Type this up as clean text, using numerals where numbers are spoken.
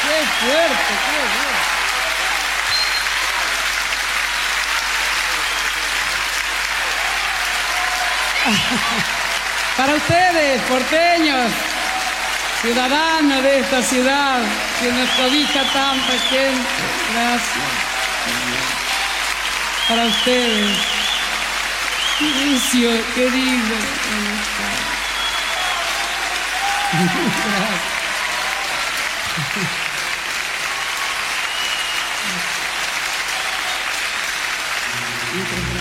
¡Qué fuerte, qué fuerte! Para ustedes, porteños, ciudadanos de esta ciudad, que nos cobija tanta gente, gracias. Para ustedes, Lucio, querido. Gracias.